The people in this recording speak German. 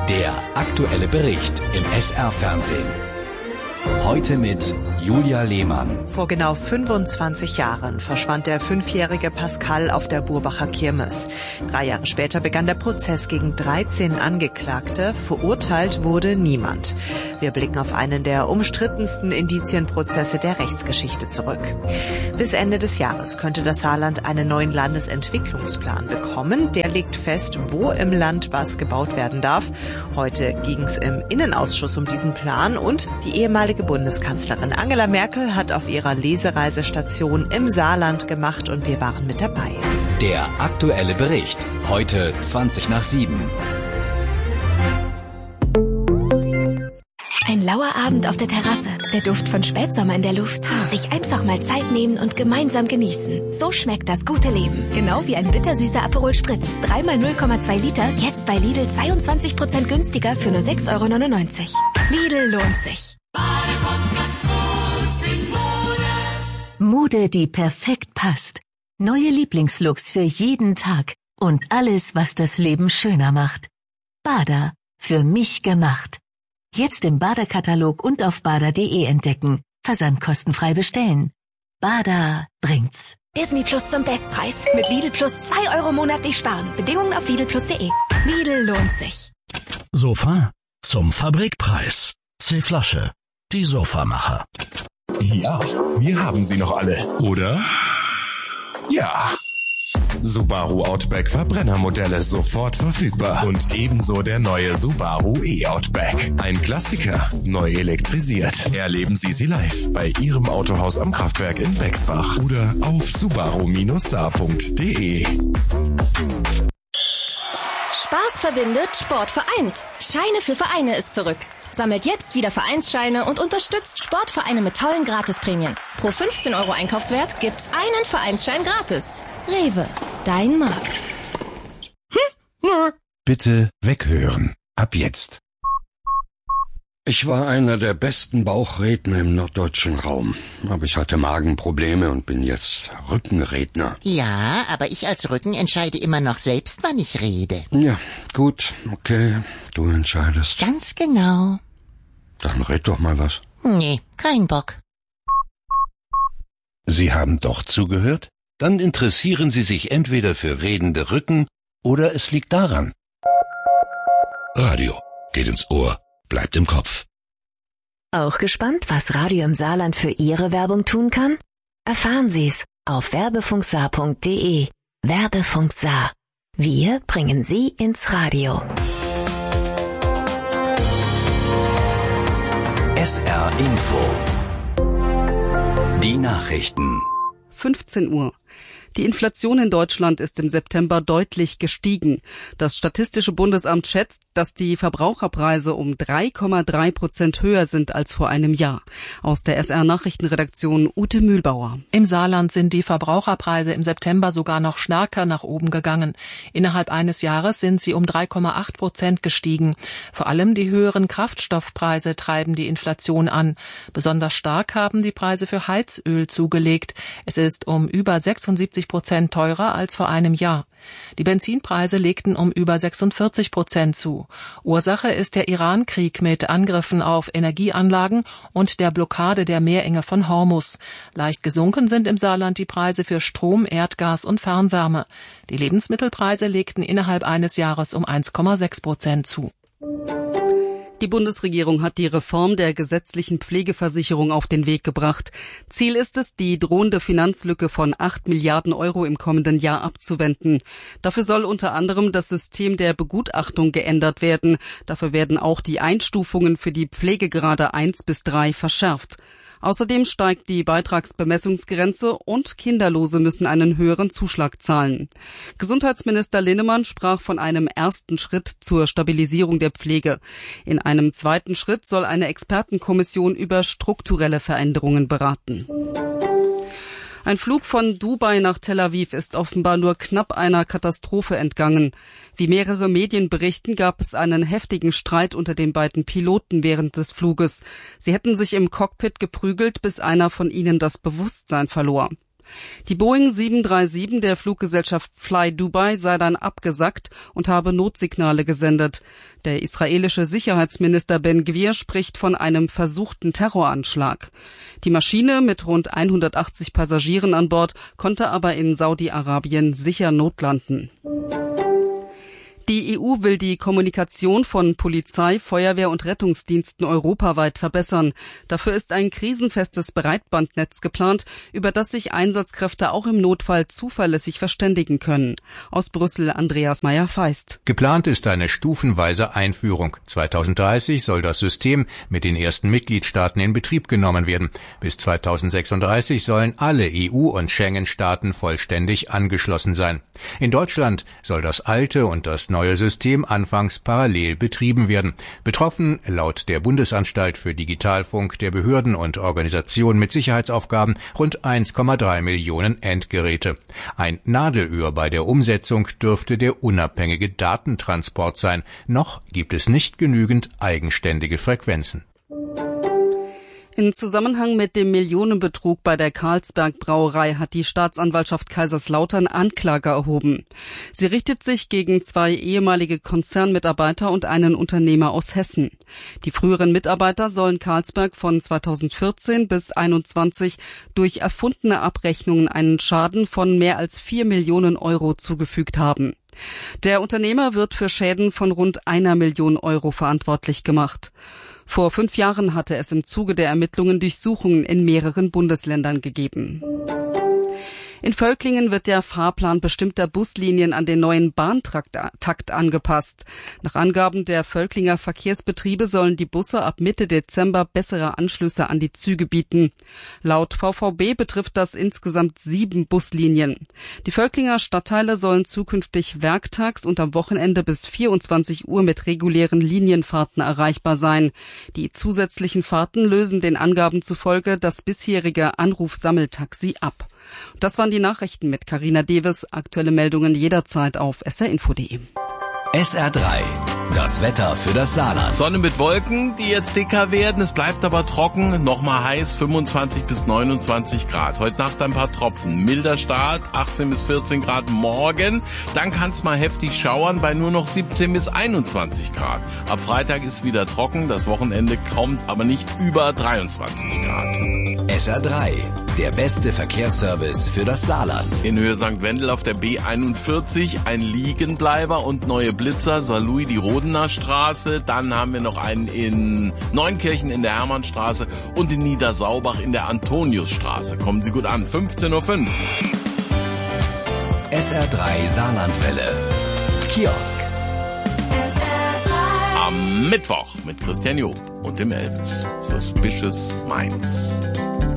Der aktuelle Bericht im SR-Fernsehen. Heute mit Julia Lehmann. Vor genau 25 Jahren verschwand der 5-jährige Pascal auf der Burbacher Kirmes. 3 Jahre später begann der Prozess gegen 13 Angeklagte. Verurteilt wurde niemand. Wir blicken auf einen der umstrittensten Indizienprozesse der Rechtsgeschichte zurück. Bis Ende des Jahres könnte das Saarland einen neuen Landesentwicklungsplan bekommen. Der legt fest, wo im Land was gebaut werden darf. Heute ging es im Innenausschuss um diesen Plan und die ehemalige Bundeskanzlerin Angela Merkel hat auf ihrer Lesereisestation im Saarland gemacht und wir waren mit dabei. Der aktuelle Bericht. Heute 7:20. Ein lauer Abend auf der Terrasse, der Duft von Spätsommer in der Luft. Sich einfach mal Zeit nehmen und gemeinsam genießen. So schmeckt das gute Leben. Genau wie ein bittersüßer Aperol Spritz. 3 x 0,2 Liter, jetzt bei Lidl 22% günstiger für nur 6,99 €. Lidl lohnt sich. Mode, die perfekt passt. Neue Lieblingslooks für jeden Tag. Und alles, was das Leben schöner macht. Bader. Für mich gemacht. Jetzt im Bader-Katalog und auf bader.de entdecken. Versandkostenfrei bestellen. Bader bringt's. Disney Plus zum Bestpreis. Mit Lidl Plus 2 € monatlich sparen. Bedingungen auf lidlplus.de. Lidl lohnt sich. Sofa zum Fabrikpreis. C-Flasche. Die Sofamacher. Ja, wir haben sie noch alle. Oder? Ja. Subaru Outback Verbrennermodelle sofort verfügbar. Und ebenso der neue Subaru E-Outback. Ein Klassiker, neu elektrisiert. Erleben Sie sie live bei Ihrem Autohaus am Kraftwerk in Bexbach oder auf subaru-saar.de. Spaß verbindet, Sport vereint. Scheine für Vereine ist zurück. Sammelt jetzt wieder Vereinsscheine und unterstützt Sportvereine mit tollen Gratisprämien. Pro 15 € Einkaufswert gibt's einen Vereinsschein gratis. Rewe, dein Markt. Bitte weghören. Ab jetzt. Ich war einer der besten Bauchredner im norddeutschen Raum. Aber ich hatte Magenprobleme und bin jetzt Rückenredner. Ja, aber ich als Rücken entscheide immer noch selbst, wann ich rede. Ja, gut, okay, du entscheidest. Ganz genau. Dann red doch mal was. Nee, kein Bock. Sie haben doch zugehört? Dann interessieren Sie sich entweder für redende Rücken oder es liegt daran. Radio geht ins Ohr, bleibt im Kopf. Auch gespannt, was Radio im Saarland für Ihre Werbung tun kann? Erfahren Sie's auf werbefunksaar.de. Werbefunk Saar. Wir bringen Sie ins Radio. SR Info. Die Nachrichten. 15 Uhr. Die Inflation in Deutschland ist im September deutlich gestiegen. Das Statistische Bundesamt schätzt, dass die Verbraucherpreise um 3,3% höher sind als vor einem Jahr. Aus der SR-Nachrichtenredaktion Ute Mühlbauer. Im Saarland sind die Verbraucherpreise im September sogar noch stärker nach oben gegangen. Innerhalb eines Jahres sind sie um 3,8% gestiegen. Vor allem die höheren Kraftstoffpreise treiben die Inflation an. Besonders stark haben die Preise für Heizöl zugelegt. Es ist um über 76% teurer als vor einem Jahr. Die Benzinpreise legten um über 46% zu. Ursache ist der Iran-Krieg mit Angriffen auf Energieanlagen und der Blockade der Meerenge von Hormuz. Leicht gesunken sind im Saarland die Preise für Strom, Erdgas und Fernwärme. Die Lebensmittelpreise legten innerhalb eines Jahres um 1,6% zu. Die Bundesregierung hat die Reform der gesetzlichen Pflegeversicherung auf den Weg gebracht. Ziel ist es, die drohende Finanzlücke von 8 Milliarden € im kommenden Jahr abzuwenden. Dafür soll unter anderem das System der Begutachtung geändert werden. Dafür werden auch die Einstufungen für die Pflegegrade 1 bis 3 verschärft. Außerdem steigt die Beitragsbemessungsgrenze und Kinderlose müssen einen höheren Zuschlag zahlen. Gesundheitsminister Linnemann sprach von einem ersten Schritt zur Stabilisierung der Pflege. In einem zweiten Schritt soll eine Expertenkommission über strukturelle Veränderungen beraten. Ein Flug von Dubai nach Tel Aviv ist offenbar nur knapp einer Katastrophe entgangen. Wie mehrere Medien berichten, gab es einen heftigen Streit unter den beiden Piloten während des Fluges. Sie hätten sich im Cockpit geprügelt, bis einer von ihnen das Bewusstsein verlor. Die Boeing 737 der Fluggesellschaft Fly Dubai sei dann abgesackt und habe Notsignale gesendet. Der israelische Sicherheitsminister Ben Gvir spricht von einem versuchten Terroranschlag. Die Maschine mit rund 180 Passagieren an Bord konnte aber in Saudi-Arabien sicher notlanden. Die EU will die Kommunikation von Polizei, Feuerwehr und Rettungsdiensten europaweit verbessern. Dafür ist ein krisenfestes Breitbandnetz geplant, über das sich Einsatzkräfte auch im Notfall zuverlässig verständigen können. Aus Brüssel Andreas Meyer-Feist. Geplant ist eine stufenweise Einführung. 2030 soll das System mit den ersten Mitgliedstaaten in Betrieb genommen werden. Bis 2036 sollen alle EU- und Schengen-Staaten vollständig angeschlossen sein. In Deutschland soll das alte und das neue System anfangs parallel betrieben werden. Betroffen laut der Bundesanstalt für Digitalfunk der Behörden und Organisationen mit Sicherheitsaufgaben rund 1,3 Millionen Endgeräte. Ein Nadelöhr bei der Umsetzung dürfte der unabhängige Datentransport sein. Noch gibt es nicht genügend eigenständige Frequenzen. In Zusammenhang mit dem Millionenbetrug bei der Carlsberg Brauerei hat die Staatsanwaltschaft Kaiserslautern Anklage erhoben. Sie richtet sich gegen 2 ehemalige Konzernmitarbeiter und einen Unternehmer aus Hessen. Die früheren Mitarbeiter sollen Carlsberg von 2014 bis 2021 durch erfundene Abrechnungen einen Schaden von mehr als 4 Millionen Euro zugefügt haben. Der Unternehmer wird für Schäden von rund 1 Million Euro verantwortlich gemacht. Vor 5 Jahren hatte es im Zuge der Ermittlungen Durchsuchungen in mehreren Bundesländern gegeben. In Völklingen wird der Fahrplan bestimmter Buslinien an den neuen Bahntakt angepasst. Nach Angaben der Völklinger Verkehrsbetriebe sollen die Busse ab Mitte Dezember bessere Anschlüsse an die Züge bieten. Laut VVB betrifft das insgesamt 7 Buslinien. Die Völklinger Stadtteile sollen zukünftig werktags und am Wochenende bis 24 Uhr mit regulären Linienfahrten erreichbar sein. Die zusätzlichen Fahrten lösen den Angaben zufolge das bisherige Anrufsammeltaxi ab. Das waren die Nachrichten mit Carina Deves. Aktuelle Meldungen jederzeit auf srinfo.de. SR3, das Wetter für das Saarland. Sonne mit Wolken, die jetzt dicker werden. Es bleibt aber trocken, nochmal heiß, 25 bis 29 Grad. Heute Nacht ein paar Tropfen. Milder Start, 18 bis 14 Grad morgen. Dann kann es mal heftig schauern bei nur noch 17 bis 21 Grad. Ab Freitag ist wieder trocken. Das Wochenende kommt aber nicht über 23 Grad. SR3, der beste Verkehrsservice für das Saarland. In Höhe St. Wendel auf der B41 ein Liegenbleiber und neue Blitzer, Saarlouis die Rodener Straße. Dann haben wir noch einen in Neunkirchen in der Hermannstraße und in Niedersaubach in der Antoniusstraße. Kommen Sie gut an, 15:05 Uhr. SR3 Saarlandwelle. Kiosk. Am Mittwoch mit Christian Job und dem Elvis. Suspicious Minds.